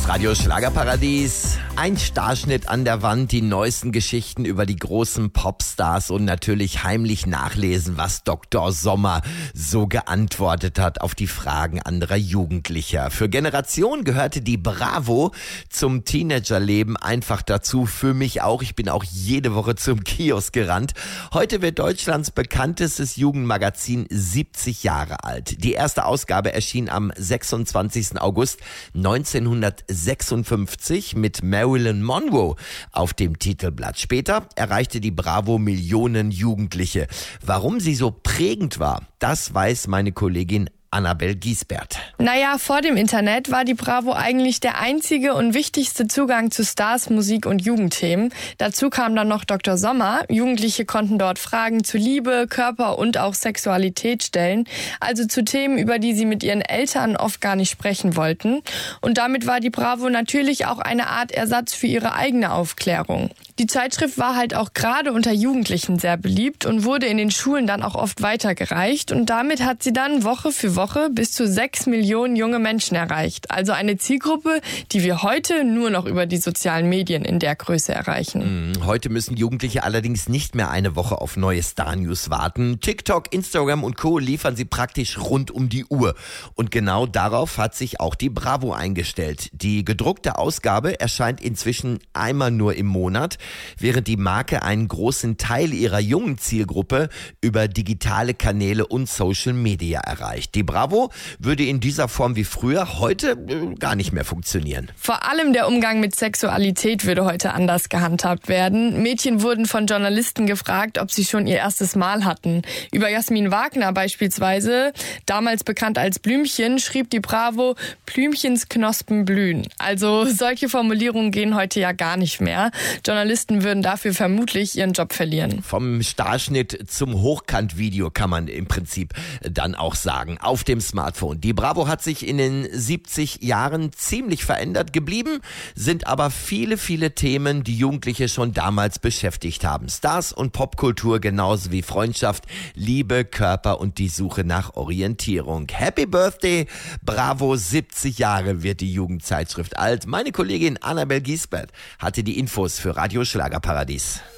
ist Radio Schlagerparadies. Ein Starschnitt an der Wand, die neuesten Geschichten über die großen Popstars und natürlich heimlich nachlesen, was Dr. Sommer so geantwortet hat auf die Fragen anderer Jugendlicher. Für Generationen gehörte die Bravo zum Teenagerleben einfach dazu. Für mich auch. Ich bin auch jede Woche zum Kiosk gerannt. Heute wird Deutschlands bekanntestes Jugendmagazin 70 Jahre alt. Die erste Ausgabe erschien am 26. August 1956 mit Marilyn Monroe auf dem Titelblatt. Später erreichte die Bravo Millionen Jugendliche. Warum sie so prägend war, das weiß meine Kollegin Annabel Giesbert. Naja, vor dem Internet war die Bravo eigentlich der einzige und wichtigste Zugang zu Stars, Musik und Jugendthemen. Dazu kam dann noch Dr. Sommer. Jugendliche konnten dort Fragen zu Liebe, Körper und auch Sexualität stellen. Also zu Themen, über die sie mit ihren Eltern oft gar nicht sprechen wollten. Und damit war die Bravo natürlich auch eine Art Ersatz für ihre eigene Aufklärung. Die Zeitschrift war halt auch gerade unter Jugendlichen sehr beliebt und wurde in den Schulen dann auch oft weitergereicht. Und damit hat sie dann Woche für Woche bis zu 6 Millionen junge Menschen erreicht. Also eine Zielgruppe, die wir heute nur noch über die sozialen Medien in der Größe erreichen. Heute müssen Jugendliche allerdings nicht mehr eine Woche auf neue Star-News warten. TikTok, Instagram und Co. liefern sie praktisch rund um die Uhr. Und genau darauf hat sich auch die Bravo eingestellt. Die gedruckte Ausgabe erscheint inzwischen einmal nur im Monat, während die Marke einen großen Teil ihrer jungen Zielgruppe über digitale Kanäle und Social Media erreicht. Die Bravo würde in dieser Form wie früher heute gar nicht mehr funktionieren. Vor allem der Umgang mit Sexualität würde heute anders gehandhabt werden. Mädchen wurden von Journalisten gefragt, ob sie schon ihr erstes Mal hatten. Über Jasmin Wagner beispielsweise, damals bekannt als Blümchen, schrieb die Bravo, Blümchens Knospen blühen. Also solche Formulierungen gehen heute ja gar nicht mehr. Journalisten würden dafür vermutlich ihren Job verlieren. Vom Starschnitt zum Hochkantvideo kann man im Prinzip dann auch sagen. Auf dem Smartphone. Die Bravo hat sich in den 70 Jahren ziemlich verändert. Geblieben sind aber viele, viele Themen, die Jugendliche schon damals beschäftigt haben. Stars und Popkultur genauso wie Freundschaft, Liebe, Körper und die Suche nach Orientierung. Happy Birthday, Bravo, 70 Jahre wird die Jugendzeitschrift alt. Meine Kollegin Annabel Giesbert hatte die Infos für Radio Schlagerparadies.